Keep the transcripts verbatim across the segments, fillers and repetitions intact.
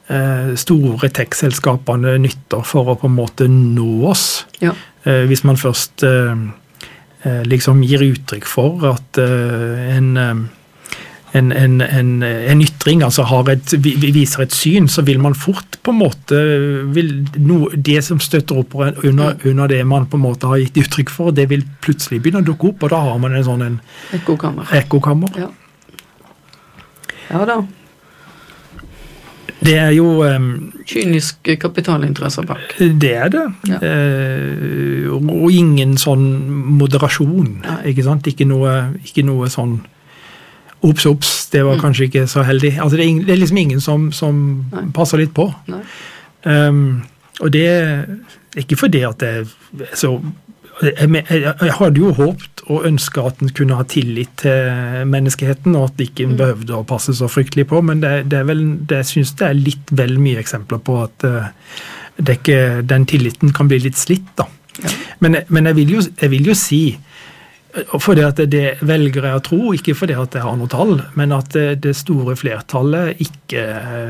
eh, store tech-selskapene nytter for å på en måte nå oss. Ja. Eh, hvis man først eh, liksom gir uttrykk for at eh, en En, en, en, en ytring, altså har et, viser et syn, så vil man fort på en måte, vil no, det som støtter opp under, under det man på en måte har gitt uttrykk for, det vil plutselig begynne å dukke opp, og da har man en sånn en ekkokammer. ekkokammer. Ja. Ja da. Det er jo... Um, kynisk kapitalinteresser bak. Det er det. Ja. Uh, og ingen sånn moderasjon, Nei. Ikke sant? Ikke noe, ikke noe sånn Ops, ops, det var kanskje ikke så heldig. Altså det, er ingen, det er liksom ingen som, som passer litt på. Um, og det er ikke fordi at det er så... Jeg, jeg, jeg hadde jo håpet og ønsket at den kunne ha tillit til menneskeheten, og at det ikke behøvde å passe så fryktelig på, men det, det er vel, det, jeg synes det er litt vel mye eksempler på at uh, det ikke, den tilliten kan bli litt slitt, da. Ja. Men, men jeg, vil jo, jeg vil jo si fordi at det velger jeg å tro, ikke fordi at jeg har noe tall, men at det store flertallet ikke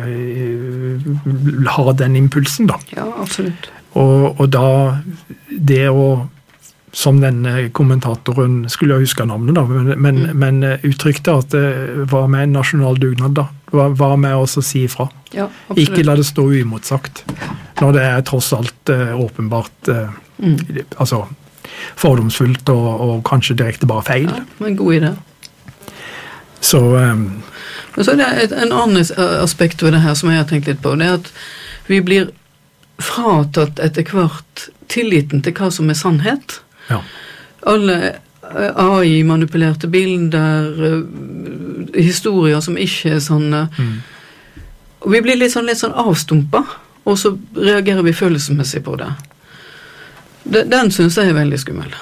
uh, har den impulsen da. Ja, absolutt. Og, og da det å, som denne kommentatoren, skulle jeg huske navnet da, men, men, mm. men uttrykte at det var med en nasjonal dugnad da, var, var med oss å si ifra. Ja, ikke la det stå uimotsagt, når det er tross alt uh, åpenbart, uh, mm. altså fordomsfullt og, og kanskje direkte bare feil. Ja, men god idé. Så, um, men så er det et, en annen aspekt ved det her som jeg har tenkt litt på, det er at vi blir fratatt etter hvert tilliten til hva som er sannhet. Ja. Alle A I-manipulerte bilder, historier som ikke er sånne. Mm. Og vi blir litt sånn, litt sånn avstumpet, og så reagerer vi følelsesmessig på det. Den synes jeg er veldig skummel.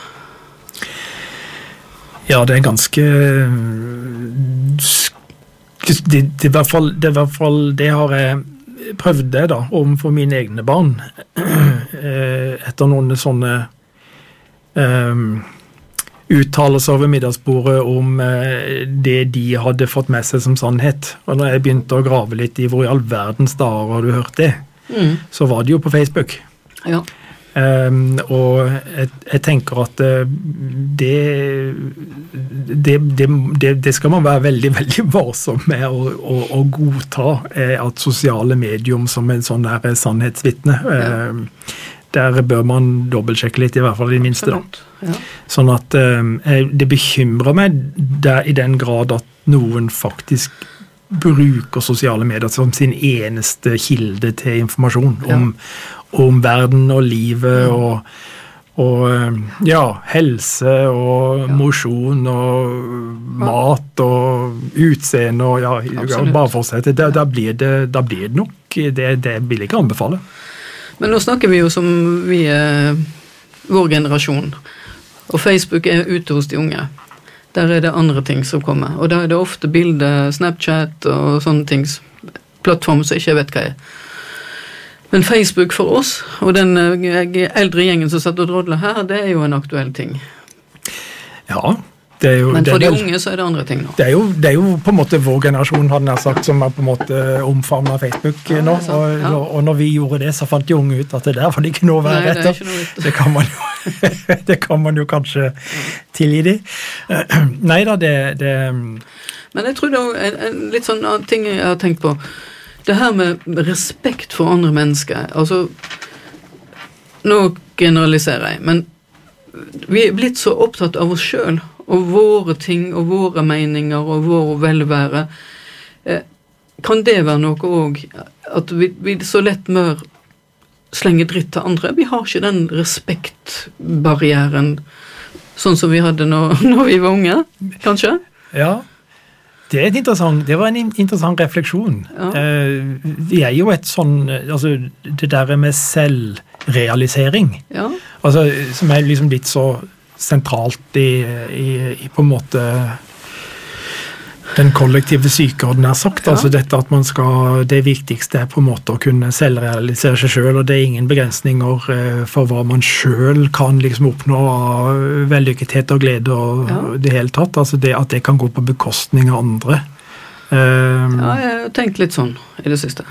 Ja, det er ganske det, det, i hvert fall, det, i hvert fall, det har jeg prøvd det da, overfor mine egne barn etter noen sånne um, uttalelser over middagsbordet om uh, det de hadde fått med seg som sannhet. Og når jeg begynte å grave litt i hvor i all verdens dager har du hørt det, mm. så var det jo på Facebook. Ja. Um, og jeg, jeg tenker at det, det, det, det, det skal man være veldig, veldig varsom med å, å, å godta eh, at sosiale medium som en sånn der sannhetsvitne. Ja. Um, der bør man dobbeltsjekke litt, i hvert fall i det minste. Da. Ja. Sånn at um, det bekymrer meg der, i den grad at noen faktisk bruker sosiale medier som sin eneste kilde til informasjon om, ja. om verden og livet mm. og, og ja, helse og ja. mosjon og ja. mat og utseende og ja, Absolutt. Bare fortsette. Da, da, blir det, da blir det nok, det, det vil jeg ikke anbefale. Men nå snakker vi jo som vi er vår generasjon, og Facebook er ute hos de unge. Der er det andre ting som kommer, og der er det ofte bilder, Snapchat og sånne ting, plattformer som jeg ikke vet hva er. Men Facebook for oss, og den eldre gjengen som satt og drodler her, det er jo en aktuell ting. Ja, det er jo... Men for det er de unge så er det andre ting nå. Det er jo, det er jo på en måte vår generasjon, hadde jeg sagt, som er på en måte omfavnet Facebook ja, nå, og, ja. og når vi gjorde det, så fant de unge ut at det der var det ikke noe å være etter. Det, det, kan man jo, det kan man jo kanskje tilgi de. Neida, det, det... Men jeg tror det er en litt sånn ting jeg har tenkt på. Det her med respekt for andre mennesker, altså, nå generaliserer jeg, men vi er blitt så opptatt av oss selv, og våre ting, og våre meninger, og vår velvære. Eh, kan det være noe også, at vi, vi så lett mør slenge dritt til andre? Vi har ikke den respektbarrieren, sånn som vi hadde når, når vi var unge, kanskje? Ja, det, er et interessant, det var en interessant refleksjon. Ja. Eh, vi er jo et sånn, altså det der med selvrealisering, ja. altså, som er liksom litt så sentralt i, i, i på en måte den kollektive syke, hadde jeg sagt. Ja. Altså dette at man skal, det viktigste er på en måte å kunne selvrealisere seg selv, og det er ingen begrensninger eh, for hva man selv kan liksom oppnå av vellykkethet og glede og ja. det hele tatt. Altså det at det kan gå på bekostning av andre. Um, ja, jeg har tenkt litt sånn i det siste.